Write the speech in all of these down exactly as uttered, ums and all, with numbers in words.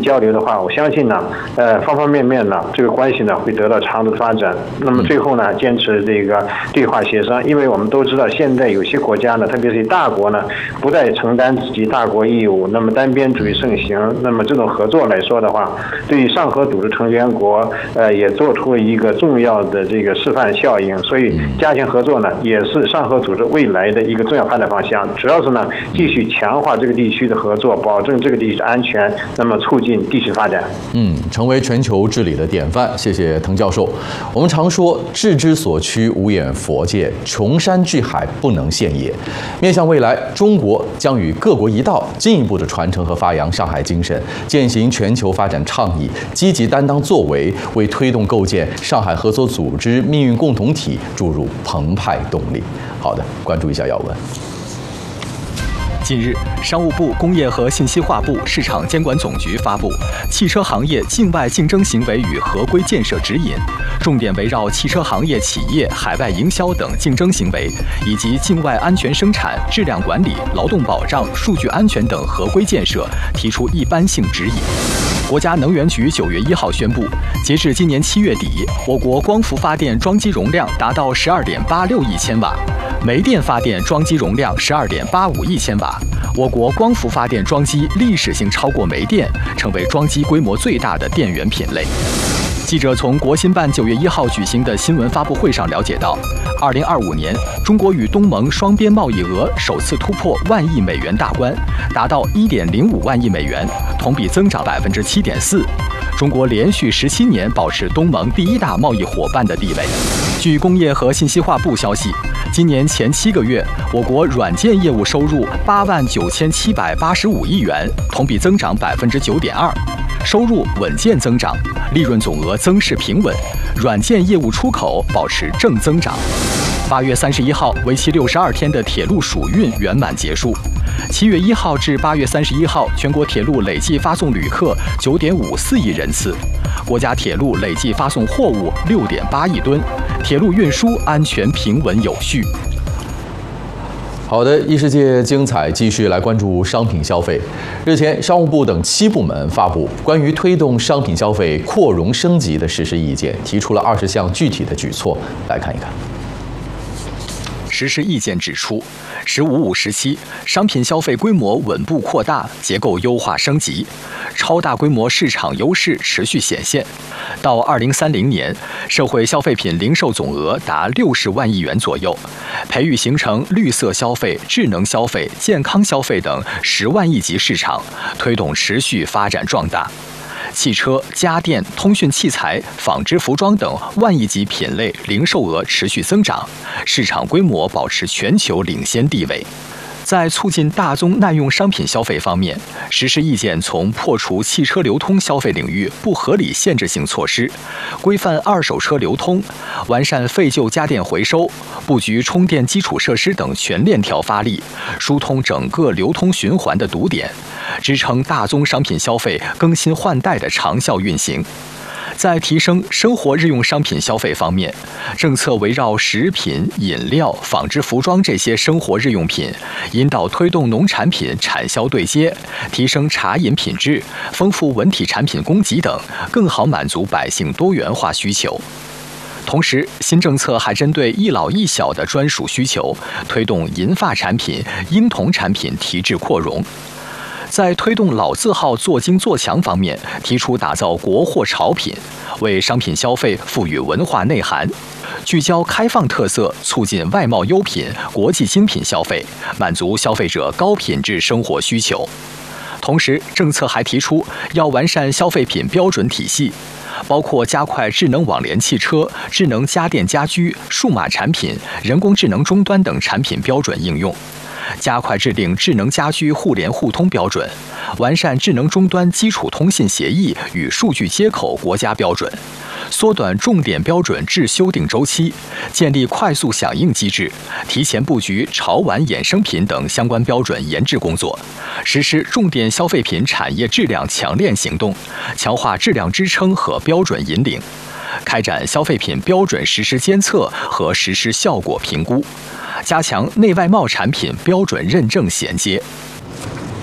交流的话，我相信呢，呃，方方面面呢，这个关系呢会得到长足的发展。那么最后呢，坚持这个对话协商，因为我们都知道，现在有些国家呢，特别是大国呢，不再承担自己大国义务，那么单边主义盛行。那么这种合作来说的话，对于上合组织成员国，呃，也做出了一个重要的这个示范效应。所以，加强合作呢，也是上合组织未来的一个重要发展方向。主要是呢，继续强化这个地区的合作，保证这个地区的安全，那么促进地区发展。 嗯，成为全球治理的典范。谢谢滕教授。我们常说“志之所趋，无远弗届，穷山巨海，不能限也”。面向未来，中国将与各国一道，进一步的传承和发扬上海精神，践行全球发展倡议，积极担当作为，为推动构建上海合作组织命运共同体注入澎湃动力。好的，关注一下要闻。 近日，商务部、工业和信息化部、市场监管总局发布《汽车行业境外竞争行为与合规建设指引》，重点围绕汽车行业企业海外营销等竞争行为，以及境外安全生产、质量管理、劳动保障、数据安全等合规建设提出一般性指引。国家能源局九月一号宣布，截至今年七月底，我国光伏发电装机容量达到十二点八六亿千瓦，煤电发电装机容量十二点八五亿千瓦。我国光伏发电装机历史性超过煤电，成为装机规模最大的电源品类。记者从国新办九月一号举行的新闻发布会上了解到，二零二五年，中国与东盟双边贸易额首次突破万亿美元大关，达到一点零五万亿美元，同比增长百分之七点四。中国连续十七年保持东盟第一大贸易伙伴的地位。据工业和信息化部消息，今年前七个月，我国软件业务收入八万九千七百八十五亿元，同比增长百分之九点二，收入稳健增长，利润总额增势平稳，软件业务出口保持正增长。八月三十一号，为期六十二天的铁路暑运圆满结束。七月一号至八月三十一号，全国铁路累计发送旅客九点五四亿人次，国家铁路累计发送货物六点八亿吨，铁路运输安全平稳有序。 好的，异世界精彩，继续来关注商品消费。日前，商务部等七部门发布关于推动商品消费扩容升级的实施意见，提出了二十项具体的举措，来看一看。 实施意见指出，“十五五”时期，商品消费规模稳步扩大，结构优化升级，超大规模市场优势持续显现。到二零三零年，社会消费品零售总额达六十万亿元左右，培育形成绿色消费、智能消费、健康消费等十万亿级市场，推动持续发展壮大。汽车、家电、通讯器材、纺织服装等万亿级品类零售额持续增长，市场规模保持全球领先地位。在促进大宗耐用商品消费方面，实施意见从破除汽车流通消费领域不合理限制性措施，规范二手车流通，完善废旧家电回收，布局充电基础设施等全链条发力，疏通整个流通循环的堵点，支撑大宗商品消费更新换代的长效运行。在提升生活日用商品消费方面，政策围绕食品、饮料、纺织服装这些生活日用品，引导推动农产品产销对接，提升茶饮品质，丰富文体产品供给等，更好满足百姓多元化需求。同时，新政策还针对一老一小的专属需求，推动银发产品、婴童产品提质扩容。在推动老字号做精做强方面，提出打造国货潮品，为商品消费赋予文化内涵，聚焦开放特色，促进外贸优品、国际精品消费，满足消费者高品质生活需求。同时，政策还提出要完善消费品标准体系，包括加快智能网联汽车、智能家电家居、数码产品、人工智能终端等产品标准应用，加快制定智能家居互联互通标准，完善智能终端基础通信协议与数据接口国家标准，缩短重点标准制修订周期，建立快速响应机制，提前布局潮玩衍生品等相关标准研制工作，实施重点消费品产业质量强链行动，强化质量支撑和标准引领，开展消费品标准实施监测和实施效果评估，加强内外贸产品标准认证衔接。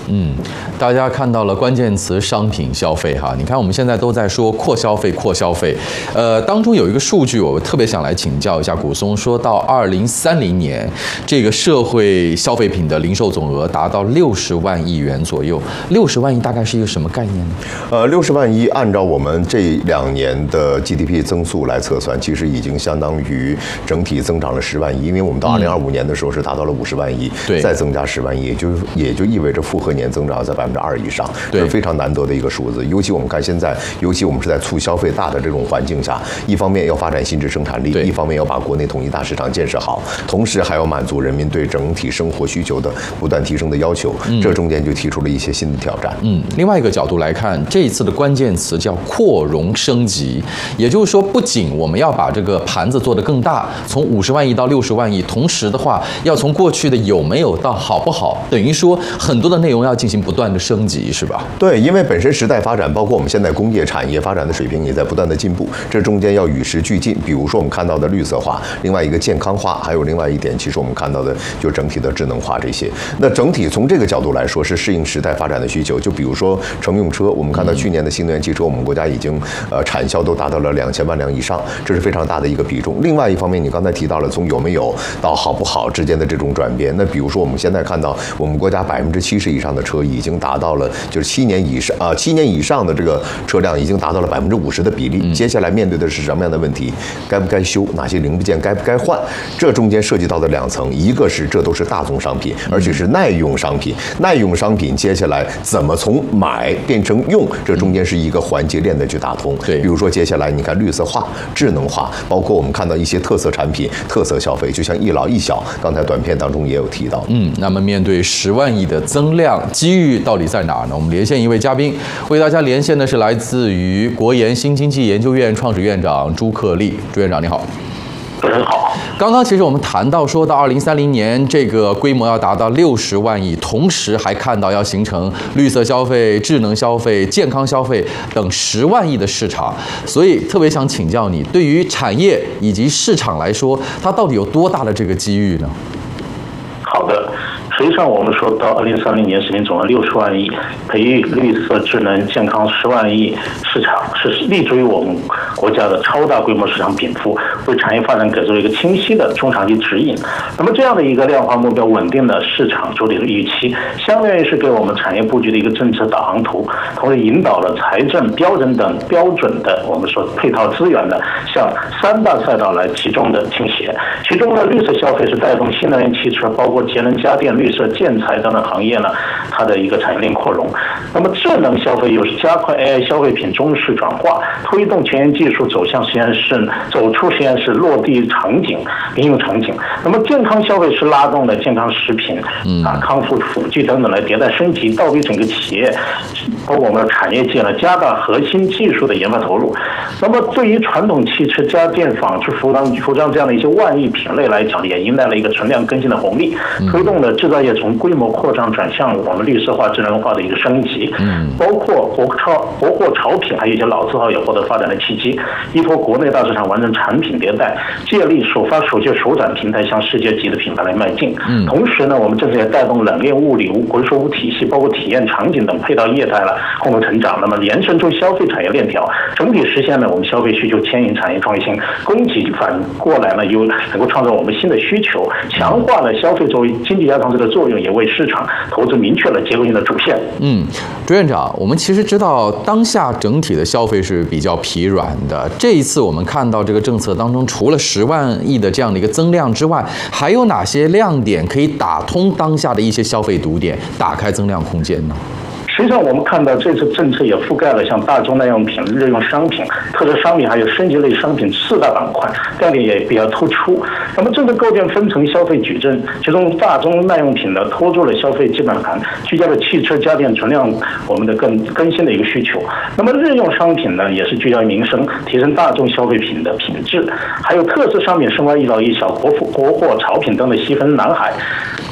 嗯，大家看到了关键词商品消费哈，你看我们现在都在说扩消费，扩消费，呃，当中有一个数据，我特别想来请教一下古松，说到二零三零年，这个社会消费品的零售总额达到六十万亿元左右，六十万亿大概是一个什么概念呢？ 呃，六十万亿按照我们这两年的 G D P 增速来测算，其实已经相当于整体增长了十万亿，因为我们到二零二五年的时候是达到了五十万亿， 对， 再增加十万亿，也就也就意味着复合年增长在百分之二以上，这是非常难得的一个数字。尤其我们看现在，尤其我们是在促消费大的这种环境下，一方面要发展新质生产力，一方面要把国内统一大市场建设好，同时还要满足人民对整体生活需求的不断提升的要求。嗯、这中间就提出了一些新的挑战。 嗯，另外一个角度来看，这一次的关键词叫扩容升级，也就是说，不仅我们要把这个盘子做得更大，从五十万亿到六十万亿，同时的话，要从过去的有没有到好不好，等于说很多的内容要进行不断的升级，是吧？ 对，因为本身时代发展，包括我们现在工业产业发展的水平也在不断的进步，这中间要与时俱进。比如说我们看到的绿色化，另外一个健康化，还有另外一点，其实我们看到的就整体的智能化这些。那整体从这个角度来说，是适应时代发展的需求。就比如说乘用车，我们看到去年的新能源汽车，我们国家已经呃产销都达到了两千万辆以上，这是非常大的一个比重。另外一方面，你刚才提到了从有没有到好不好之间的这种转变。那比如说我们现在看到，我们国家百分之七十以上的车已经达到了就是七年以上啊、呃、七年以上的这个车辆已经达到了百分之五十的比例。接下来面对的是什么样的问题？该不该修？哪些零部件该不该换？这中间涉及到的两层，一个是这都是大宗商品，而且是耐用商品。耐用商品接下来怎么从买变成用，这中间是一个环节链的去打通。 对， 比如说接下来你看绿色化、智能化，包括我们看到一些特色产品、特色消费，就像一老一小，刚才短片当中也有提到。 嗯，那么面对十万亿的增量，机遇到底在哪儿呢？我们连线一位嘉宾，为大家连线的是来自于国研新经济研究院创始院长朱克力。朱院长你好。 主持人好。 刚刚其实我们谈到说到二零三零年这个规模要达到六十万亿，同时还看到要形成绿色消费、智能消费、健康消费等十万亿的市场，所以特别想请教你，对于产业以及市场来说，它到底有多大的这个机遇呢？ 好的。实际上，我们说到二零三零年，食品总额六十万亿，培育绿色、智能、健康十万亿市场，是立足于我们国家的超大规模市场禀赋，为产业发展给出了一个清晰的中长期指引。那么这样的一个量化目标、稳定的市场主体的预期，相当于是给我们产业布局的一个政策导航图，同时引导了财政、标准等标准的我们说配套资源的向三大赛道来集中的倾斜。其中呢，绿色消费是带动新能源汽车，包括节能家电、绿色建材等等行业呢，它的一个产业链扩容。那么智能消费又是加快 A I 消费品中式转化，推动前沿技术走向实验室，走出实验室落地场景、应用场景。那么健康消费是拉动了健康食品啊、康复辅具等等来迭代升级，倒逼整个企业，包括我们的产业界呢，加大核心技术的研发投入。那么对于传统汽车、家电、纺织、服装、服装这样的一些万亿品类来讲，也迎来了一个存量更新的红利，推动了制造业从规模扩张转向我们绿色化、智能化的一个升级。嗯，包括国超、国货潮品，还有一些老字号也获得发展的契机，依托国内大市场完成产品迭代，借力首发首届首展平台向世界级的品牌来迈进。嗯，同时呢，我们政策也带动冷链物理、无回收物体系，包括体验场景等配套业态了共同成长。那么延伸出消费产业链条，整体实现了我们消费需求牵引产业创新，供给反过来呢，又能够创造我们新的需求，强化了消费作为经济压舱石的作用，也为市场投资明确了结构性的主线。 嗯，朱院长，我们其实知道当下整体的消费是比较疲软的。这一次我们看到这个政策当中，除了十万亿的这样的一个增量之外，还有哪些亮点可以打通当下的一些消费堵点，打开增量空间呢？ 实际上，我们看到这次政策也覆盖了像大宗耐用品、日用商品、特色商品，还有升级类商品四大板块，亮点也比较突出。那么政策构建分层消费矩阵，其中大宗耐用品呢拖住了消费基本盘，聚焦了汽车、家电存量我们的更更新的一个需求。那么日用商品呢，也是聚焦于民生，提升大众消费品的品质，还有特色商品深挖一老一小、国国货潮品等的细分蓝海。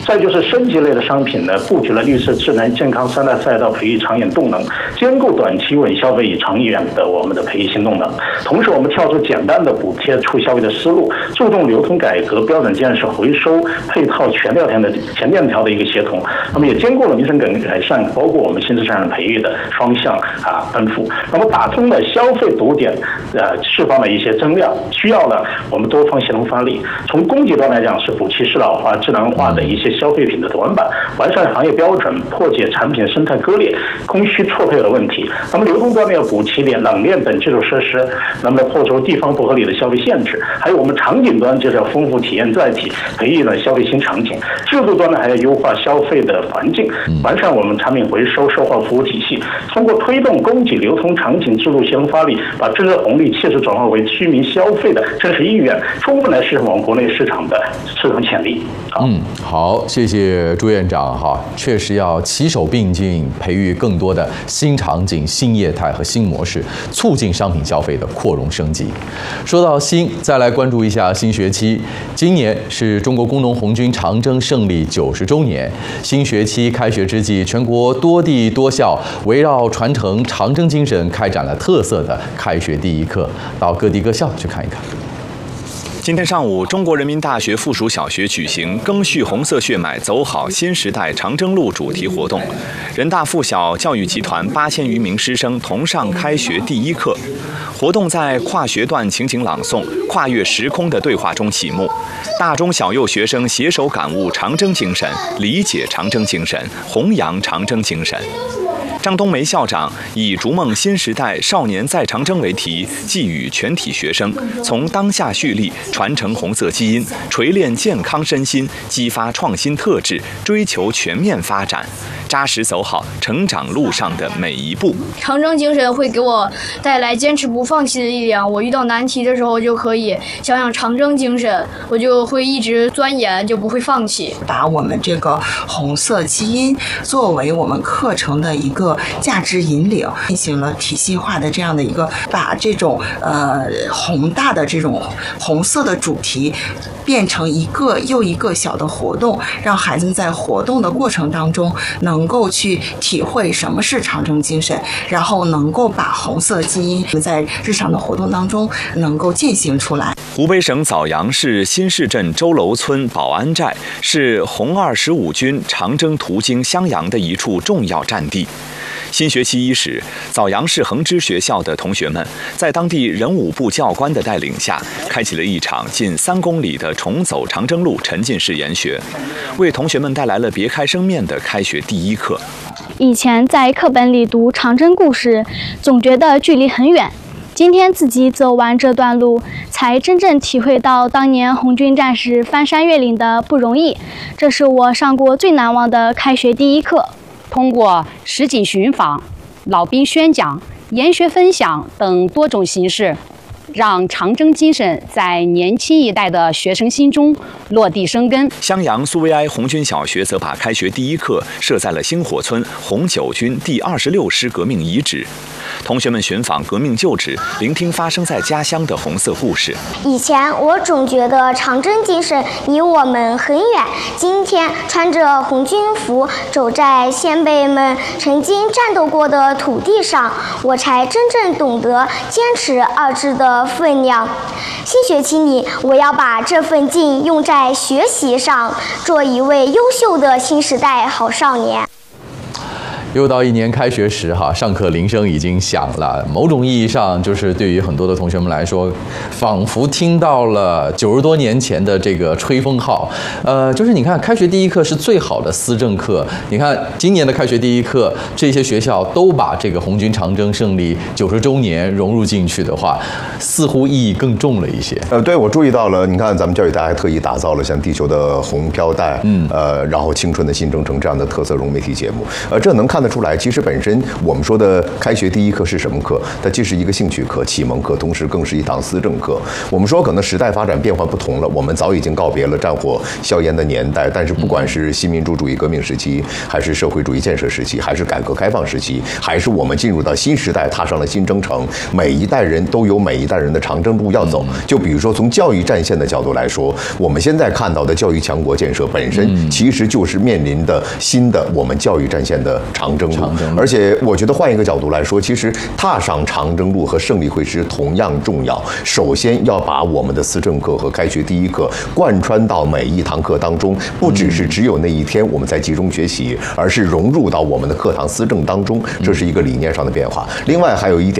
再就是升级类的商品呢，布局了绿色、智能、健康三大赛道，培育长远动能，兼顾短期稳消费与长远的我们的培育新动能。同时，我们跳出简单的补贴促消费的思路，注重流通改革、标准建设、回收配套全链条的全链条的一个协同。那么也兼顾了民生改改善，包括我们新市场培育的双向啊奔赴。那么打通了消费堵点，呃，释放了一些增量，需要呢我们多方协同发力。从供给端来讲，是补齐适老化、智能化的一些消费品的短板，完善行业标准，破解产品生态割裂、供需错配的问题。那么流通端呢，要补齐连冷链等基础设施，那么破除地方不合理的消费限制。还有我们场景端就是要丰富体验载体，培育呢消费新场景。制度端呢，还要优化消费的环境，完善我们产品回收、售后服务体系。通过推动供给、流通、场景制度协同发力，把政策红利切实转化为居民消费的真实意愿，充分来释放我们国内市场的市场潜力。 嗯，好，谢谢朱院长哈，确实要齐手并进，培育更多的新场景、新业态和新模式，促进商品消费的扩容升级。说到新，再来关注一下新学期。今年是中国工农红军长征胜利九十周年，新学期开学之际，全国多地多校围绕传承长征精神，开展了特色的开学第一课，到各地各校去看一看。 今天上午，中国人民大学附属小学举行“赓续红色血脉，走好新时代长征路”主题活动。人大附小教育集团八千余名师生同上开学第一课。活动在跨学段情景朗诵、跨越时空的对话中启幕。大中小幼学生携手感悟长征精神，理解长征精神，弘扬长征精神。张冬梅校长以“逐梦新时代，少年在长征”为题，寄语全体学生，从当下蓄力，传承红色基因，锤炼健康身心，激发创新特质，追求全面发展，扎实走好成长路上的每一步。 长征精神会给我带来坚持不放弃的力量，我遇到难题的时候就可以想想长征精神，我就会一直钻研，就不会放弃。 把我们这个红色基因作为我们课程的一个价值引领，进行了体系化的这样的一个，把这种呃宏大的这种红色的主题变成一个又一个小的活动，让孩子们在活动的过程当中能够去体会什么是长征精神，然后能够把红色基因在日常的活动当中能够践行出来。 湖北省枣阳市新市镇周楼村保安寨是红二十五军长征途经襄阳的一处重要战地。新学期伊始，枣阳市恒知学校的同学们在当地人武部教官的带领下，开启了一场近三公里的重走长征路沉浸式研学，为同学们带来了别开生面的开学第一课。 以前在课本里读长征故事，总觉得距离很远，今天自己走完这段路，才真正体会到当年红军战士翻山越岭的不容易。这是我上过最难忘的开学第一课。 通过实景寻访、老兵宣讲、研学分享等多种形式，让长征精神在年轻一代的学生心中落地生根。 襄阳苏维埃红军小学则把开学第一课设在了星火村红九军第二十六师革命遗址。同学们寻访革命旧址，聆听发生在家乡的红色故事。 以前我总觉得长征精神离我们很远，今天穿着红军服走在先辈们曾经战斗过的土地上，我才真正懂得坚持二字的分量。新学期里，我要把这份劲用在学习上，做一位优秀的新时代好少年。 又到一年开学时哈，上课铃声已经响了。某种意义上，就是对于很多的同学们来说，仿佛听到了九十多年前的这个吹风号。呃，就是你看，开学第一课是最好的思政课。你看，今年的开学第一课，这些学校都把这个红军长征胜利九十周年融入进去的话，似乎意义更重了一些。 呃，对，我注意到了。你看，咱们教育台还特意打造了像《地球的红飘带》，嗯，呃，然后《青春的新征程》这样的特色融媒体节目。呃，这能看得出来，其实本身我们说的开学第一课是什么课？它既是一个兴趣课、启蒙课，同时更是一堂思政课。我们说可能时代发展变化不同了，我们早已经告别了战火硝烟的年代，但是不管是新民主主义革命时期，还是社会主义建设时期，还是改革开放时期，还是我们进入到新时代，踏上了新征程，每一代人都有每一代人的长征路要走。就比如说从教育战线的角度来说，我们现在看到的教育强国建设本身其实就是面临的新的我们教育战线的长征路。而且我觉得换一个角度来说，其实踏上长征路和胜利会师同样重要。首先要把我们的思政课和开学第一课贯穿到每一堂课当中，不只是只有那一天我们在集中学习，而是融入到我们的课堂思政当中，这是一个理念上的变化。另外还有一点。